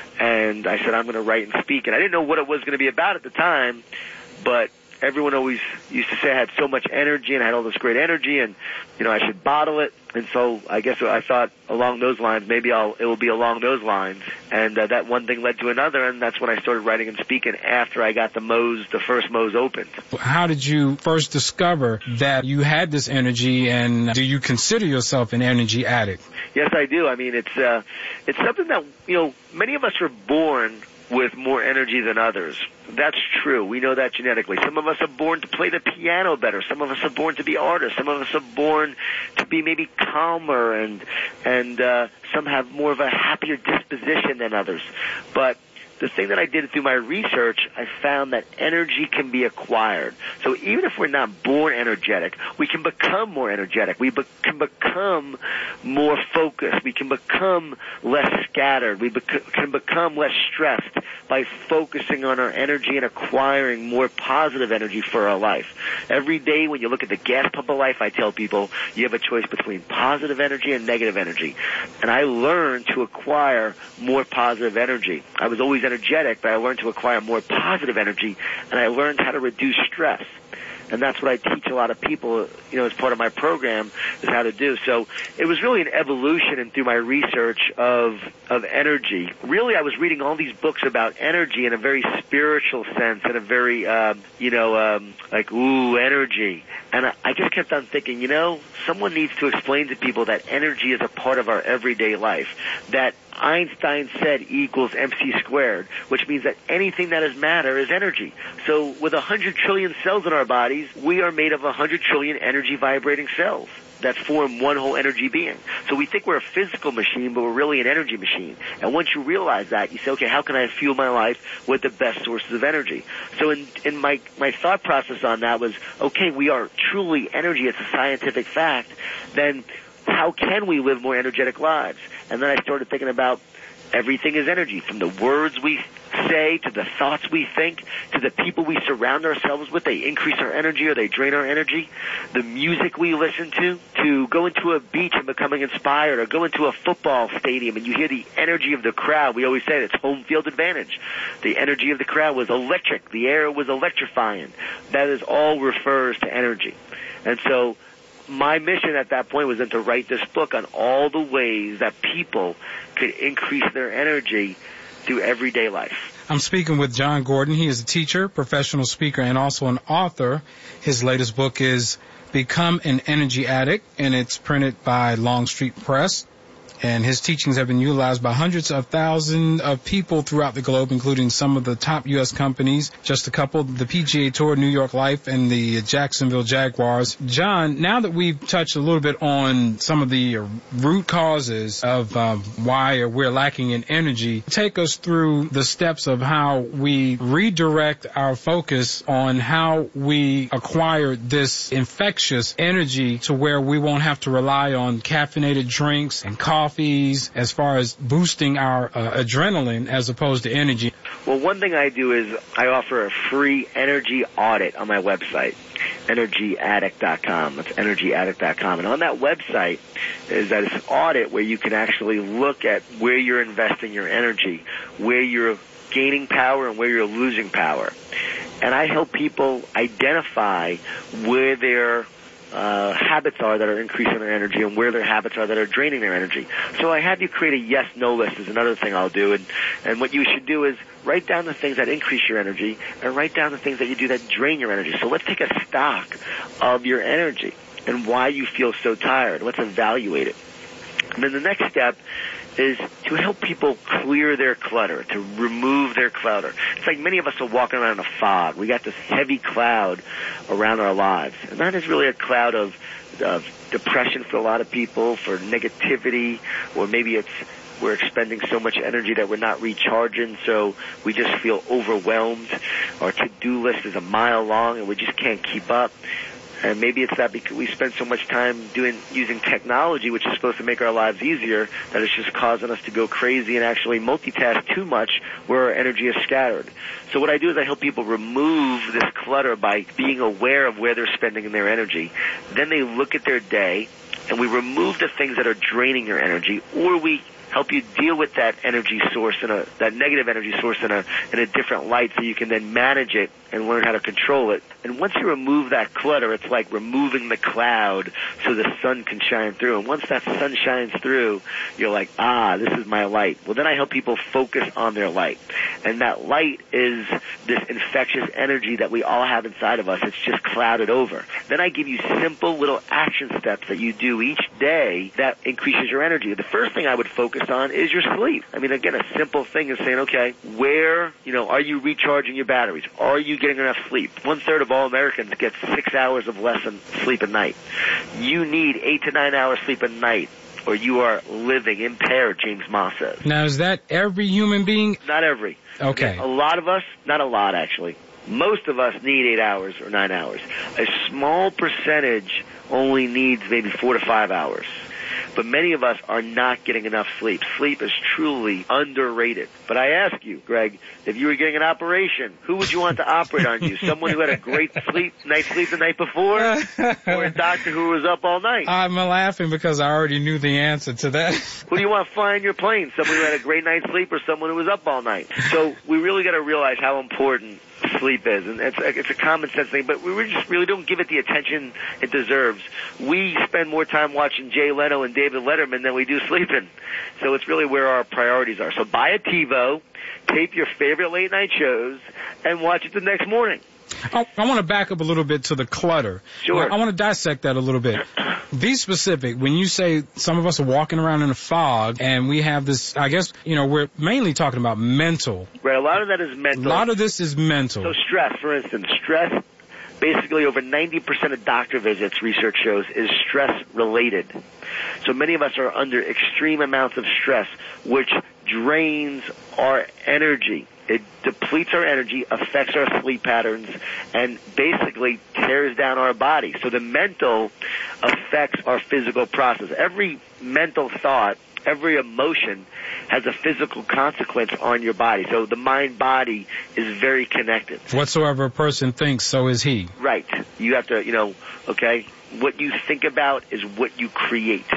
And I said, I'm going to write and speak. And I didn't know what it was going to be about at the time, but everyone always used to say I had so much energy and I had all this great energy and, you know, I should bottle it. And so I guess I thought along those lines, maybe I'll, it will be along those lines. And uh, that one thing led to another, and that's when I started writing and speaking after I got the Moe's, the first Moe's opened. How did you first discover that you had this energy, and do you consider yourself an energy addict? Yes, I do. I mean, it's uh, it's something that, you know, many of us are born with more energy than others. That's true. We know that genetically. Some of us are born to play the piano better. Some of us are born to be artists. Some of us are born to be maybe calmer, and and uh, some have more of a happier disposition than others. But the thing that I did through my research, I found that energy can be acquired. So even if we're not born energetic, we can become more energetic. We be- can become more focused. We can become less scattered. We bec- can become less stressed by focusing on our energy and acquiring more positive energy for our life. Every day when you look at the gas pump of life, I tell people you have a choice between positive energy and negative energy. And I learned to acquire more positive energy. I was always energetic, but I learned to acquire more positive energy, and I learned how to reduce stress. And that's what I teach a lot of people, you know, as part of my program, is how to do. So it was really an evolution, and through my research of of energy. Really, I was reading all these books about energy in a very spiritual sense, in a very, um, you know, um, like, ooh, energy. And I, I just kept on thinking, you know, someone needs to explain to people that energy is a part of our everyday life, that Einstein said E equals M C squared, which means that anything that is matter is energy. So with one hundred trillion cells in our bodies, we are made of one hundred trillion energy vibrating cells that form one whole energy being. So we think we're a physical machine, but we're really an energy machine. And once you realize that, you say, okay, how can I fuel my life with the best sources of energy? So in, in my, my thought process on that was, okay, we are truly energy. It's a scientific fact. Then how can we live more energetic lives? And then I started thinking about everything is energy, from the words we say to the thoughts we think to the people we surround ourselves with. They increase our energy or they drain our energy. The music we listen to, to go into a beach and becoming inspired, or go into a football stadium and you hear the energy of the crowd. We always say it's home field advantage. The energy of the crowd was electric. The air was electrifying. That is all refers to energy. And so my mission at that point was then to write this book on all the ways that people could increase their energy through everyday life. I'm speaking with John Gordon. He is a teacher, professional speaker, and also an author. His latest book is Become an Energy Addict, and it's printed by Longstreet Press. And his teachings have been utilized by hundreds of thousands of people throughout the globe, including some of the top U S companies, just a couple, the P G A Tour, New York Life, and the Jacksonville Jaguars. John, now that we've touched a little bit on some of the root causes of uh, why we're lacking in energy, take us through the steps of how we redirect our focus on how we acquire this infectious energy to where we won't have to rely on caffeinated drinks and coffee. Coffees, as far as boosting our uh, adrenaline as opposed to energy. Well, one thing I do is I offer a free energy audit on my website, energy addict dot com. That's energy addict dot com. And on that website is that it's an audit where you can actually look at where you're investing your energy, where you're gaining power and where you're losing power. And I help people identify where they're Uh, habits are that are increasing their energy and where their habits are that are draining their energy. So I have you create a yes-no list is another thing I'll do. And, and what you should do is write down the things that increase your energy and write down the things that you do that drain your energy. So let's take a stock of your energy and why you feel so tired. Let's evaluate it. And then the next step is to help people clear their clutter, to remove their clutter. It's like many of us are walking around in a fog. We got this heavy cloud around our lives. And that is really a cloud of, of depression for a lot of people, for negativity, or maybe it's we're expending so much energy that we're not recharging, so we just feel overwhelmed. Our to-do list is a mile long and we just can't keep up. And maybe it's that because we spend so much time doing using technology, which is supposed to make our lives easier, that it's just causing us to go crazy and actually multitask too much where our energy is scattered. So what I do is I help people remove this clutter by being aware of where they're spending their energy. Then they look at their day, and we remove the things that are draining your energy, or we help you deal with that energy source, in a, that negative energy source in a, in a different light, so you can then manage it and learn how to control it. And once you remove that clutter, it's like removing the cloud so the sun can shine through. And once that sun shines through, you're like, ah, this is my light. Well, then I help people focus on their light. And that light is this infectious energy that we all have inside of us. It's just clouded over. Then I give you simple little action steps that you do each day that increases your energy. The first thing I would focus focus on is your sleep. I mean, again, a simple thing is saying, okay, where, you know, are you recharging your batteries? Are you getting enough sleep? One third of all Americans get six hours of less than sleep a night. You need eight to nine hours sleep a night, or you are living impaired, James Moss says. Now, is that every human being? Not every. Okay. A lot of us, not a lot actually, most of us need eight hours or nine hours. A small percentage only needs maybe four to five hours. But many of us are not getting enough sleep. Sleep is truly underrated. But I ask you, Greg, if you were getting an operation, who would you want to operate on you? Someone who had a great sleep, night's sleep the night before, or a doctor who was up all night? I'm laughing because I already knew the answer to that. Who do you want flying your plane? Someone who had a great night's sleep or someone who was up all night? So we really got to realize how important sleep is, and it's a, it's a common sense thing, but we just really don't give it the attention it deserves. We spend more time watching Jay Leno and David Letterman than we do sleeping. So it's really where our priorities are. So buy a TiVo, tape your favorite late night shows, and watch it the next morning. I, I want to back up a little bit to the clutter. Sure. I, I want to dissect that a little bit. Be specific. When you say some of us are walking around in a fog and we have this, I guess, you know, we're mainly talking about mental. Right, a lot of that is mental. A lot of this is mental. So stress, for instance, stress, basically over ninety percent of doctor visits, research shows, is stress related. So many of us are under extreme amounts of stress, which drains our energy. It depletes our energy, affects our sleep patterns, and basically tears down our body. So the mental affects our physical process. Every mental thought, every emotion has a physical consequence on your body. So the mind-body is very connected. Whatsoever a person thinks, so is he. Right. You have to, you know, okay, what you think about is what you create.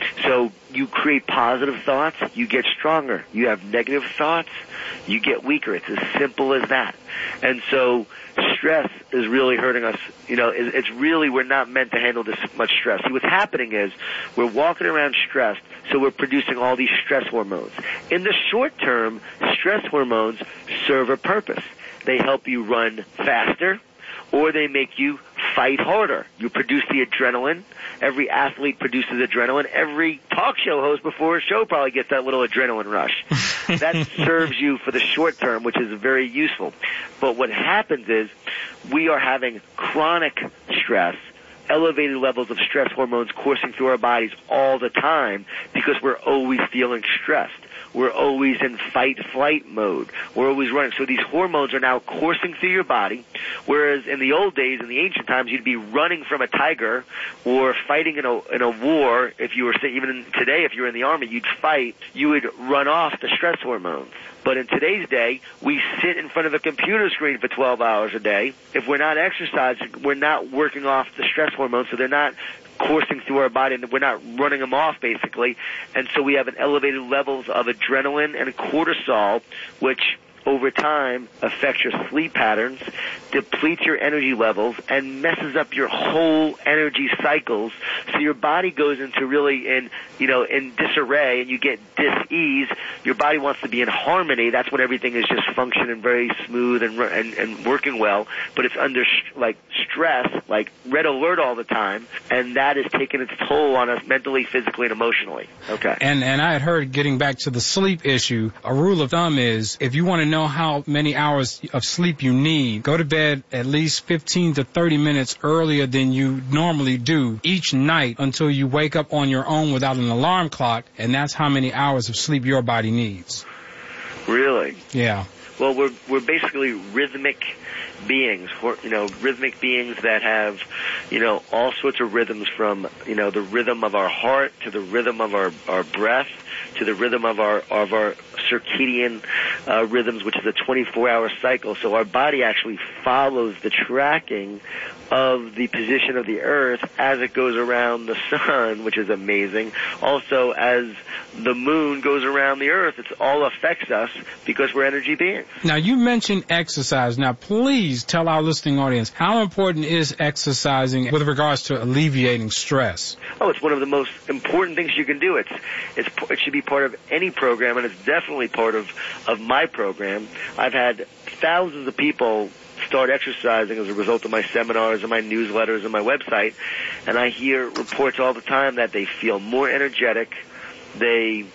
So you create positive thoughts, you get stronger. You have negative thoughts, you get weaker. It's as simple as that. And so stress is really hurting us. You know, it's really, we're not meant to handle this much stress. See, what's happening is we're walking around stressed, so we're producing all these stress hormones. In the short term, stress hormones serve a purpose. They help you run faster, or they make you fight harder. You produce the adrenaline. Every athlete produces adrenaline. Every talk show host before a show probably gets that little adrenaline rush. That serves you for the short term, which is very useful. But what happens is we are having chronic stress, elevated levels of stress hormones coursing through our bodies all the time because we're always feeling stressed. We're always in fight-flight mode. We're always running. So these hormones are now coursing through your body, whereas in the old days, in the ancient times, you'd be running from a tiger or fighting in a in a war. If you were, say, even today, if you were in the army, you'd fight. You would run off the stress hormones. But in today's day, we sit in front of a computer screen for twelve hours a day. If we're not exercising, we're not working off the stress hormones, so they're not coursing through our body, and we're not running them off, basically. And so we have an elevated levels of adrenaline and cortisol, which over time affects your sleep patterns, depletes your energy levels, and messes up your whole energy cycles. So your body goes into really in, you know, in disarray, and you get dis-ease. Your body wants to be in harmony. That's when everything is just functioning very smooth and and, and working well. But it's under like stress, like red alert all the time, and that is taking its toll on us mentally, physically, and emotionally. Okay. And and I had heard, getting back to the sleep issue, a rule of thumb is if you want to know how many hours of sleep you need, go to bed at least fifteen to thirty minutes earlier than you normally do each night until you wake up on your own without an alarm clock, and that's how many hours of sleep your body needs. Really? Yeah. Well, we're we're basically rhythmic beings, you know, rhythmic beings that have, you know, all sorts of rhythms, from, you know, the rhythm of our heart to the rhythm of our, our breath to the rhythm of our of our circadian uh, rhythms, which is a twenty-four hour cycle. So our body actually follows the tracking of the position of the Earth as it goes around the sun, which is amazing. Also, as the moon goes around the Earth, it all affects us because we're energy beings. Now, you mentioned exercise. Now, please tell our listening audience, how important is exercising with regards to alleviating stress? Oh, it's one of the most important things you can do. It's, it's it should be part of any program, and it's definitely part of, of my program. I've had thousands of people start exercising as a result of my seminars and my newsletters and my website, and I hear reports all the time that they feel more energetic, they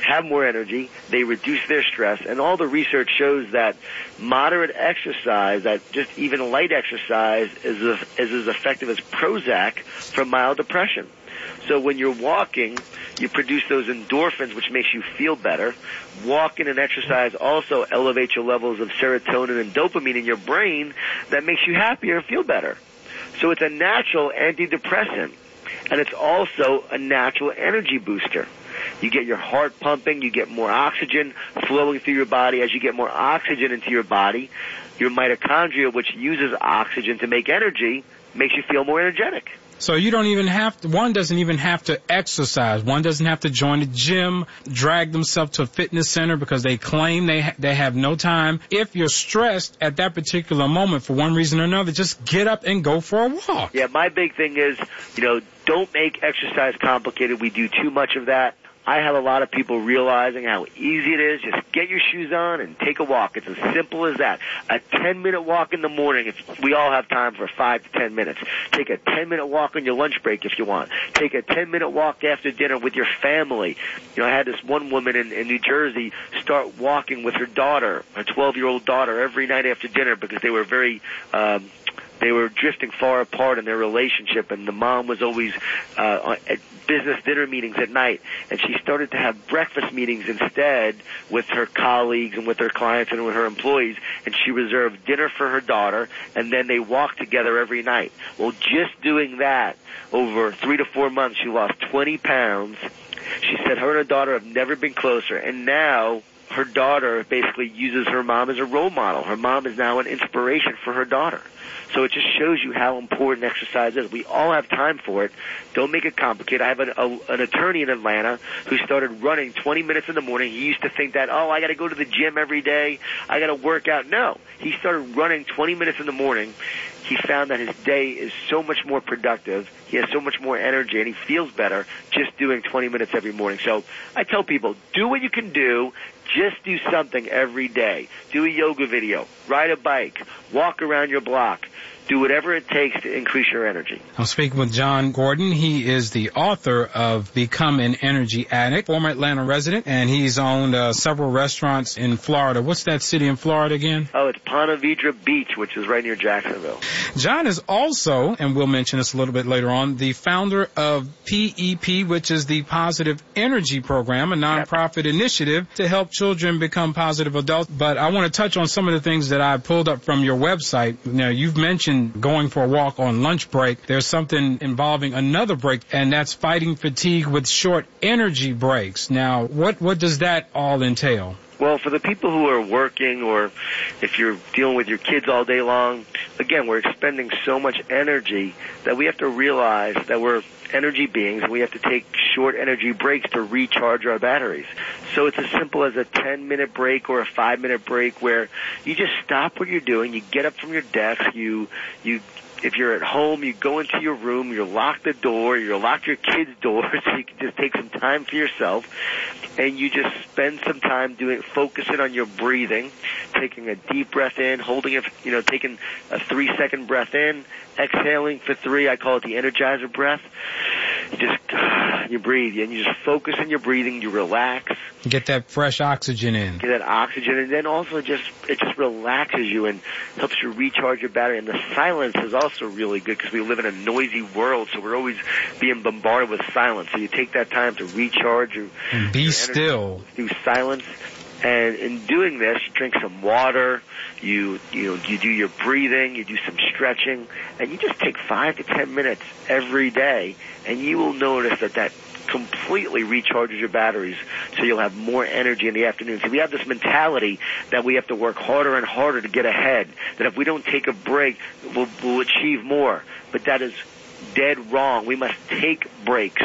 have more energy, they reduce their stress, and all the research shows that moderate exercise, that just even light exercise, is, a, is as effective as Prozac for mild depression. So when you're walking, you produce those endorphins, which makes you feel better. Walking and exercise also elevates your levels of serotonin and dopamine in your brain that makes you happier and feel better. So it's a natural antidepressant, and it's also a natural energy booster. You get your heart pumping, you get more oxygen flowing through your body. As you get more oxygen into your body, your mitochondria, which uses oxygen to make energy, makes you feel more energetic. So you don't even have to, one doesn't even have to exercise. One doesn't have to join a gym, drag themselves to a fitness center because they claim they ha- they have no time. If you're stressed at that particular moment for one reason or another, just get up and go for a walk. Yeah, my big thing is, you know, don't make exercise complicated. We do too much of that. I have a lot of people realizing how easy it is. Just get your shoes on and take a walk. It's as simple as that. A ten-minute walk in the morning, if we all have time for five to ten minutes. Take a ten-minute walk on your lunch break if you want. Take a ten-minute walk after dinner with your family. You know, I had this one woman in, in New Jersey start walking with her daughter, her twelve-year-old daughter, every night after dinner because they were very... Um, They were drifting far apart in their relationship, and the mom was always uh, at business dinner meetings at night, and she started to have breakfast meetings instead with her colleagues and with her clients and with her employees, and she reserved dinner for her daughter, and then they walked together every night. Well, just doing that over three to four months, she lost twenty pounds. She said her and her daughter have never been closer, and now her daughter basically uses her mom as a role model. Her mom is now an inspiration for her daughter. So it just shows you how important exercise is. We all have time for it. Don't make it complicated. I have an, a, an attorney in Atlanta who started running twenty minutes in the morning. He used to think that, oh, I got to go to the gym every day. I got to work out. No. He started running twenty minutes in the morning. He found that his day is so much more productive. He has so much more energy, and he feels better just doing twenty minutes every morning. So I tell people, do what you can do. Just do something every day. Do a yoga video. Ride a bike. Walk around your block. Do whatever it takes to increase your energy. I'm speaking with John Gordon. He is the author of Become an Energy Addict, former Atlanta resident, and he's owned uh, several restaurants in Florida. What's that city in Florida again? Oh, it's Ponte Vedra Beach, which is right near Jacksonville. John is also, and we'll mention this a little bit later on, the founder of P E P, which is the Positive Energy Program, a nonprofit yep. initiative to help children become positive adults. But I want to touch on some of the things that I pulled up from your website. Now, you've mentioned going for a walk on lunch break. There's something involving another break, and that's fighting fatigue with short energy breaks. Now, what, what does that all entail? Well, for the people who are working, or if you're dealing with your kids all day long, again, we're expending so much energy that we have to realize that we're energy beings, and we have to take short energy breaks to recharge our batteries. So it's as simple as a ten-minute break or a five-minute break where you just stop what you're doing, you get up from your desk, you you if you're at home, you go into your room, you lock the door, you lock your kids' door so you can just take some time for yourself, and you just spend some time doing, focusing on your breathing, taking a deep breath in, holding it, you know, taking a three-second breath in, exhaling for three. I call it the Energizer breath. You just, you breathe, and you just focus on your breathing, you relax. Get that fresh oxygen in. Get that oxygen, and then also just, it just relaxes you and helps you recharge your battery. And the silence is also really good because we live in a noisy world, so we're always being bombarded with silence. So you take that time to recharge your, and be your still through silence. And in doing this, you drink some water, you you know, you do your breathing, you do some stretching, and you just take five to ten minutes every day, and you will notice that that completely recharges your batteries, so you'll have more energy in the afternoon. So we have this mentality that we have to work harder and harder to get ahead, that if we don't take a break, we'll, we'll achieve more. But that is dead wrong. We must take breaks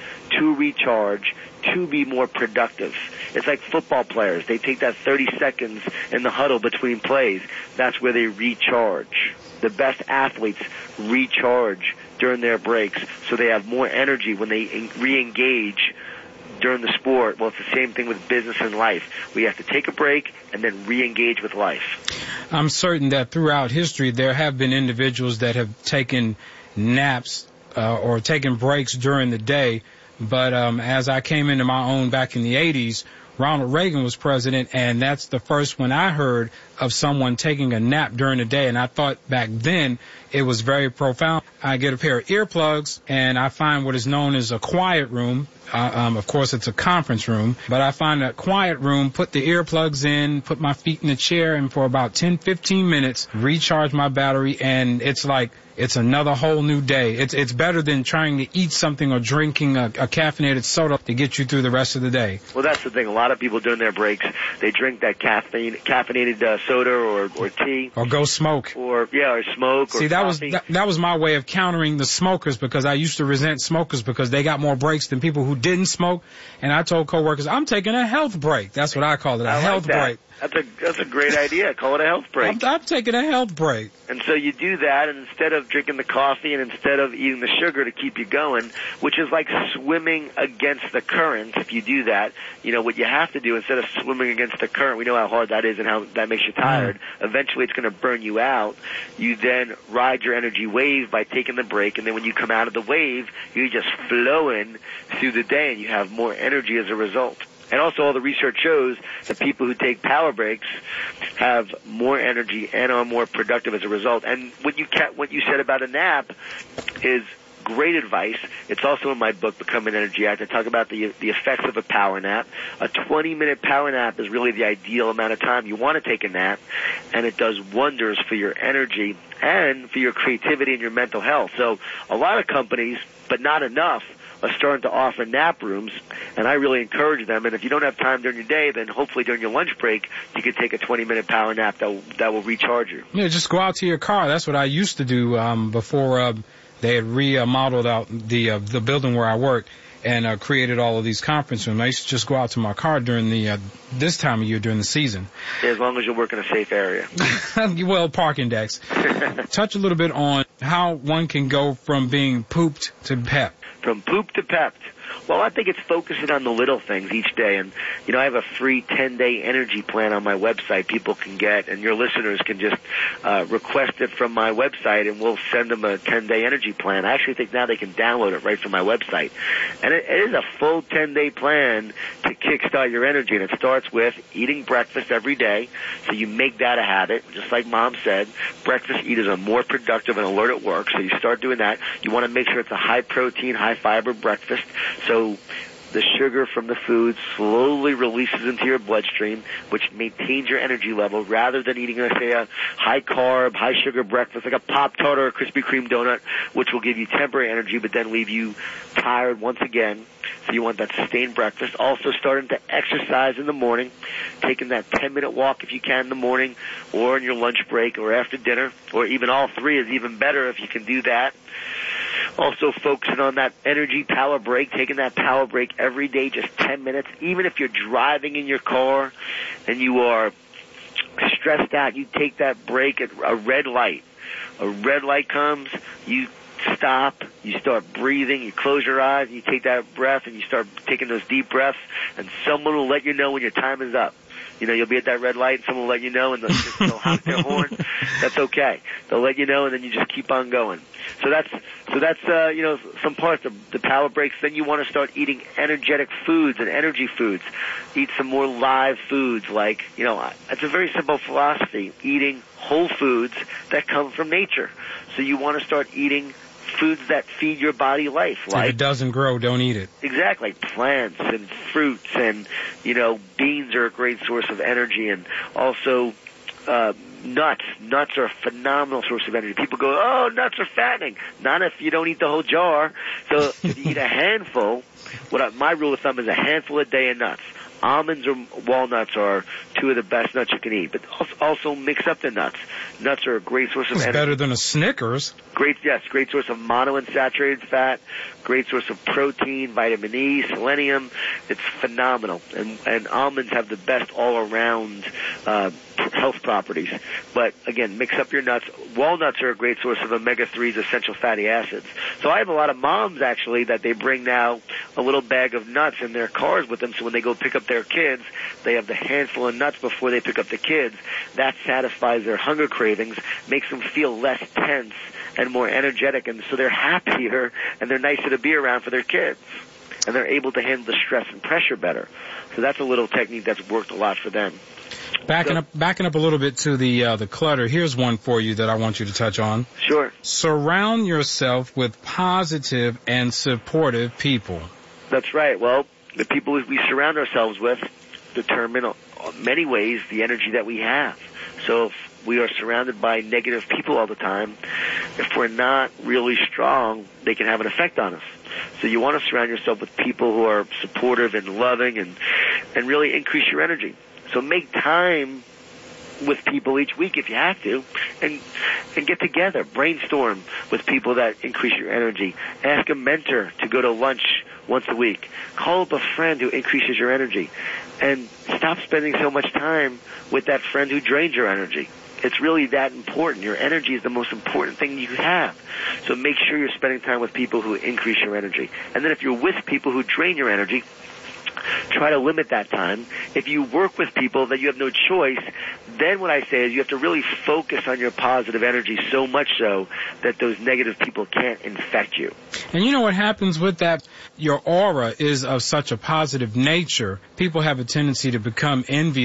to recharge, to be more productive. It's like football players. They take that thirty seconds in the huddle between plays. That's where they recharge. The best athletes recharge during their breaks so they have more energy when they re-engage during the sport. Well, it's the same thing with business and life. We have to take a break and then re-engage with life. I'm certain that throughout history there have been individuals that have taken naps uh, or taken breaks during the day But um, as I came into my own back in the eighties, Ronald Reagan was president, and that's the first when I heard of someone taking a nap during the day, and I thought back then it was very profound. I get a pair of earplugs, and I find what is known as a quiet room. Uh, um, of course, it's a conference room, but I find a quiet room, put the earplugs in, put my feet in the chair, and for about ten, fifteen minutes, recharge my battery, and it's like it's another whole new day. It's it's better than trying to eat something or drinking a, a caffeinated soda to get you through the rest of the day. Well, that's the thing. A lot of people during their breaks, they drink that caffeine, caffeinated uh, soda or, or tea. Or go smoke. Or, yeah, or smoke or See, that coffee. was that, that was my way of countering the smokers, because I used to resent smokers because they got more breaks than people who didn't smoke. And I told coworkers, I'm taking a health break. That's what I call it, a I health like that. break. That's a that's a great idea. Call it a health break. I'm, I'm taking a health break. And so you do that, and instead of drinking the coffee and instead of eating the sugar to keep you going, which is like swimming against the current, if you do that, you know, what you have to do instead of swimming against the current, we know how hard that is and how that makes you tired. Mm. Eventually it's going to burn you out. You then ride your energy wave by taking the break, and then when you come out of the wave, you're just flowing through the day, and you have more energy as a result. And also all the research shows that people who take power breaks have more energy and are more productive as a result. And what you ca- what you said about a nap is great advice. It's also in my book, Become an Energy Addict. I talk about the the effects of a power nap. A twenty-minute power nap is really the ideal amount of time you want to take a nap, and it does wonders for your energy and for your creativity and your mental health. So a lot of companies, but not enough, are starting to offer nap rooms, and I really encourage them. And if you don't have time during your day, then hopefully during your lunch break, you can take a twenty-minute power nap that will, that will recharge you. Yeah, just go out to your car. That's what I used to do um, before uh, they had remodeled out the uh, the building where I worked and uh, created all of these conference rooms. I used to just go out to my car during the uh, this time of year during the season. Yeah, as long as you work in a safe area. Well, parking decks. Touch a little bit on how one can go from being pooped to pepped. From poop to pepped. Well, I think it's focusing on the little things each day. And, you know, I have a free ten-day energy plan on my website people can get, and your listeners can just uh, request it from my website, and we'll send them a ten-day energy plan. I actually think now they can download it right from my website. And it, it is a full ten-day plan to kickstart your energy, and it starts with eating breakfast every day. So you make that a habit. Just like Mom said, breakfast eaters are more productive and alert at work, so you start doing that. You want to make sure it's a high-protein, high-fiber breakfast. So the sugar from the food slowly releases into your bloodstream, which maintains your energy level rather than eating, let's say, a high-carb, high-sugar breakfast like a Pop-Tart or a Krispy Kreme donut, which will give you temporary energy but then leave you tired once again. So you want that sustained breakfast. Also starting to exercise in the morning, taking that ten-minute walk if you can in the morning or in your lunch break or after dinner, or even all three is even better if you can do that. Also focusing on that energy power break, taking that power break every day, just ten minutes. Even if you're driving in your car and you are stressed out, you take that break at a red light. A red light comes, you stop, you start breathing, you close your eyes, you take that breath, and you start taking those deep breaths, and someone will let you know when your time is up. You know, you'll be at that red light, and someone will let you know, and they'll just they'll honk their horn. That's okay. They'll let you know, and then you just keep on going. So that's so that's uh, you know, some parts of the power breaks. Then you want to start eating energetic foods and energy foods. Eat some more live foods, like, you know, it's a very simple philosophy: eating whole foods that come from nature. So you want to start eating foods that feed your body life. Like, if it doesn't grow, don't eat it. Exactly. Plants and fruits and, you know, beans are a great source of energy, and also uh, nuts. Nuts are a phenomenal source of energy. People go, oh, nuts are fattening. Not if you don't eat the whole jar. So if you eat a handful, what I, my rule of thumb is a handful a day of nuts. Almonds or walnuts are two of the best nuts you can eat, but also mix up the nuts. Nuts are a great source of it's energy. It's better than a Snickers. Great, yes, great source of monounsaturated fat, great source of protein, vitamin E, selenium. It's phenomenal. And, and almonds have the best all-around uh, health properties. But, again, mix up your nuts. Walnuts are a great source of omega threes, essential fatty acids. So I have a lot of moms, actually, that they bring now a little bag of nuts in their cars with them, so when they go pick up their kids, they have the handful of nuts before they pick up the kids. That satisfies their hunger cravings, makes them feel less tense and more energetic, and so they're happier and they're nicer to be around for their kids. and they're able to handle the stress and pressure better. So that's a little technique that's worked a lot for them. Backing so, up, backing up a little bit to the uh, the clutter. Here's one for you that I want you to touch on. Sure. Surround yourself with positive and supportive people. That's right. Well, the people we surround ourselves with determine in many ways the energy that we have. So if we are surrounded by negative people all the time, if we're not really strong, they can have an effect on us. So you want to surround yourself with people who are supportive and loving and and really increase your energy. So make time with people each week if you have to, and and get together, brainstorm with people that increase your energy. Ask a mentor to go to lunch once a week. Call up a friend who increases your energy, and stop spending so much time with that friend who drains your energy. It's really that important. Your energy is the most important thing you have. So make sure you're spending time with people who increase your energy. And then if you're with people who drain your energy, try to limit that time. If you work with people that you have no choice, then what I say is you have to really focus on your positive energy so much so that those negative people can't infect you. And you know what happens with that? Your aura is of such a positive nature. People have a tendency to become envious